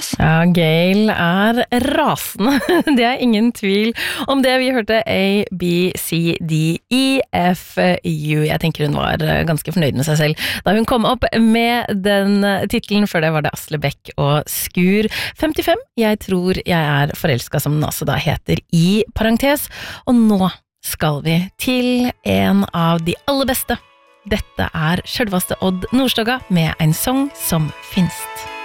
altså. Ja, Gail rasende. Det ingen tvil om det. Vi hørte A, B, C, D, E, F, U. Jeg tenker hun var ganske fornøyd med seg selv da hun kom opp med den titlen. Før det var det Asle Beck og Skur. 55, jeg tror jeg forelsket, som den også da heter i parentes. Og nå skal vi til en av de aller beste. Dette selveste Odd Nordstoga med en sang som finst.